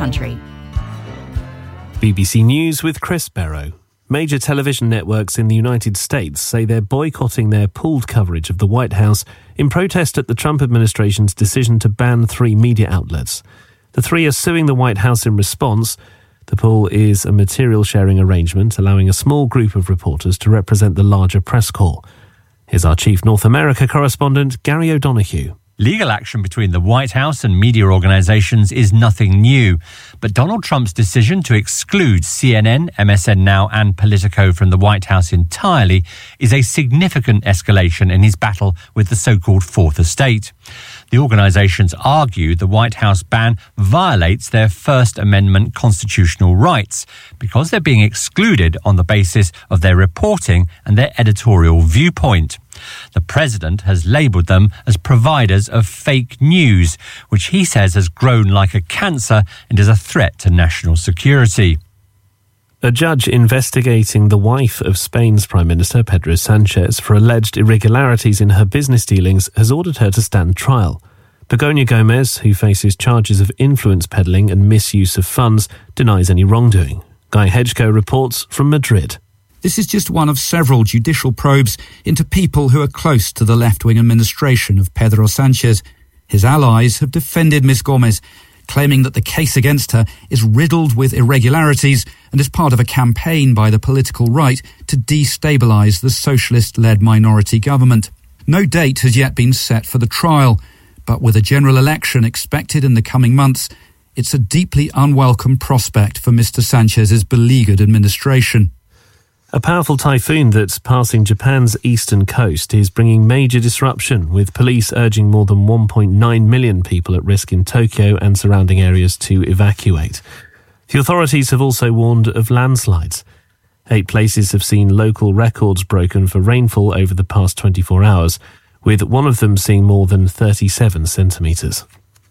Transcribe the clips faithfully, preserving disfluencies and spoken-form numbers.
country. B B C News with Chris Barrow. Major television networks in the United States say they're boycotting their pooled coverage of the White House in protest at the Trump administration's decision to ban three media outlets. The three are suing the White House in response. The pool is a material sharing arrangement allowing a small group of reporters to represent the larger press corps. Here's our chief North America correspondent, Gary O'Donoghue. Legal action between the White House and media organisations is nothing new, but Donald Trump's decision to exclude C N N, M S N Now and Politico from the White House entirely is a significant escalation in his battle with the so-called Fourth Estate. The organisations argue the White House ban violates their First Amendment constitutional rights because they're being excluded on the basis of their reporting and their editorial viewpoint. The president has labelled them as providers of fake news, which he says has grown like a cancer and is a threat to national security. A judge investigating the wife of Spain's Prime Minister, Pedro Sanchez, for alleged irregularities in her business dealings has ordered her to stand trial. Begoña Gomez, who faces charges of influence peddling and misuse of funds, denies any wrongdoing. Guy Hedgecoe reports from Madrid. This is just one of several judicial probes into people who are close to the left-wing administration of Pedro Sanchez. His allies have defended Miss Gomez, claiming that the case against her is riddled with irregularities and is part of a campaign by the political right to destabilise the socialist-led minority government. No date has yet been set for the trial, but with a general election expected in the coming months, it's a deeply unwelcome prospect for Mister Sanchez's beleaguered administration. A powerful typhoon that's passing Japan's eastern coast is bringing major disruption, with police urging more than one point nine million people at risk in Tokyo and surrounding areas to evacuate. The authorities have also warned of landslides. Eight places have seen local records broken for rainfall over the past twenty-four hours, with one of them seeing more than thirty-seven centimetres.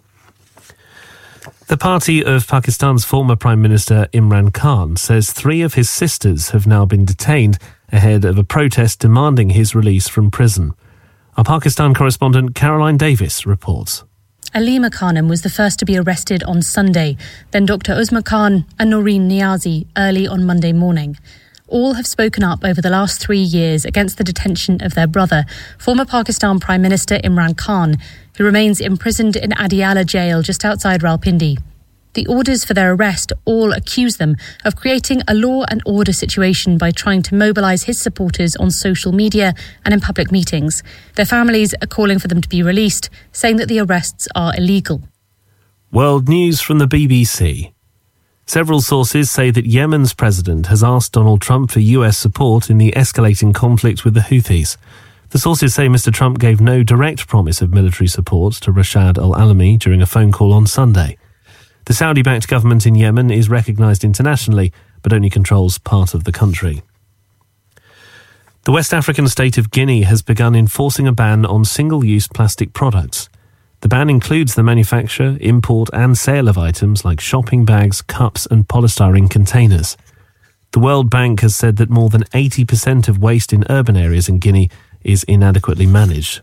The party of Pakistan's former Prime Minister Imran Khan says three of his sisters have now been detained ahead of a protest demanding his release from prison. Our Pakistan correspondent Caroline Davis reports. Alima Khanum was the first to be arrested on Sunday, then Doctor Uzma Khan and Noreen Niazi early on Monday morning. All have spoken up over the last three years against the detention of their brother, former Pakistan Prime Minister Imran Khan, who remains imprisoned in Adiala jail just outside Rawalpindi. The orders for their arrest all accuse them of creating a law and order situation by trying to mobilise his supporters on social media and in public meetings. Their families are calling for them to be released, saying that the arrests are illegal. World news from the B B C. Several sources say that Yemen's president has asked Donald Trump for U S support in the escalating conflict with the Houthis. The sources say Mister Trump gave no direct promise of military support to Rashad al-Alami during a phone call on Sunday. The Saudi-backed government in Yemen is recognised internationally, but only controls part of the country. The West African state of Guinea has begun enforcing a ban on single-use plastic products. The ban includes the manufacture, import and sale of items like shopping bags, cups and polystyrene containers. The World Bank has said that more than eighty percent of waste in urban areas in Guinea is inadequately managed.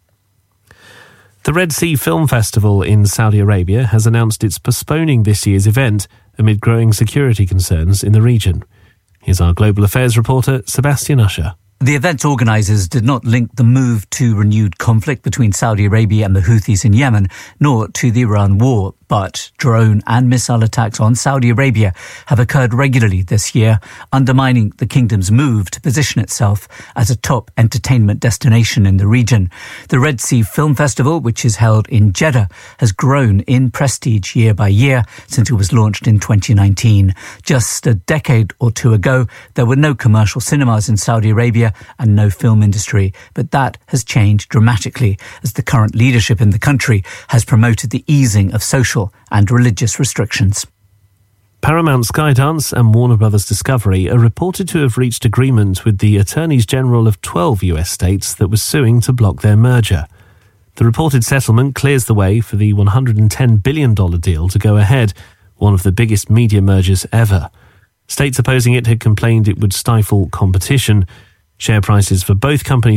The Red Sea Film Festival in Saudi Arabia has announced it's postponing this year's event amid growing security concerns in the region. Here's our Global Affairs reporter, Sebastian Usher. The event's organisers did not link the move to renewed conflict between Saudi Arabia and the Houthis in Yemen, nor to the Iran war. But drone and missile attacks on Saudi Arabia have occurred regularly this year, undermining the kingdom's move to position itself as a top entertainment destination in the region. The Red Sea Film Festival, which is held in Jeddah, has grown in prestige year by year since it was launched in twenty nineteen. Just a decade or two ago, there were no commercial cinemas in Saudi Arabia and no film industry, but that has changed dramatically as the current leadership in the country has promoted the easing of social and religious restrictions. Paramount Skydance and Warner Brothers Discovery are reported to have reached agreement with the attorneys general of twelve U S states that were suing to block their merger. The reported settlement clears the way for the one hundred ten billion dollars deal to go ahead, one of the biggest media mergers ever. States opposing it had complained it would stifle competition. Share prices for both companies